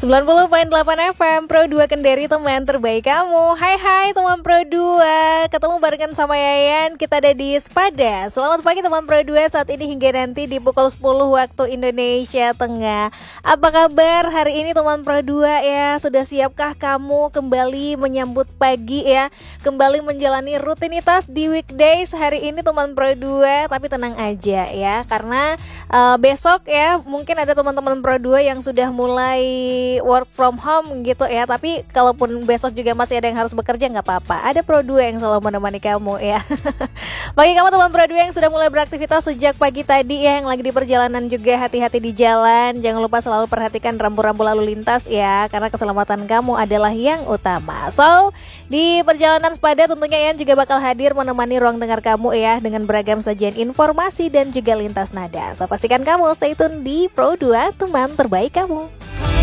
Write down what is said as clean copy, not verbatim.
90,8 FM Pro 2 Kendari, teman terbaik kamu. Hai teman Pro 2, ketemu barengan sama Yayan. Kita ada di Sepada. Selamat pagi teman Pro 2, saat ini hingga nanti di pukul 10 waktu Indonesia Tengah. Apa kabar hari ini teman Pro 2 ya? Sudah siapkah kamu kembali menyambut pagi ya? Kembali menjalani rutinitas di weekdays hari ini teman Pro 2. Tapi tenang aja ya, karena besok ya mungkin ada teman-teman Pro 2 yang sudah mulai work from home gitu ya. Tapi kalaupun besok juga masih ada yang harus bekerja, nggak apa-apa, ada Pro 2 yang selalu menemani kamu ya. Bagi kamu teman Pro 2 yang sudah mulai beraktivitas sejak pagi tadi ya, yang lagi di perjalanan juga hati-hati di jalan. Jangan lupa selalu perhatikan rambu-rambu lalu lintas ya, karena keselamatan kamu adalah yang utama. So di perjalanan Sepada tentunya Yan juga bakal hadir menemani ruang dengar kamu ya, dengan beragam sajian informasi dan juga lintas nada. So pastikan kamu stay tune di Pro 2, teman terbaik kamu.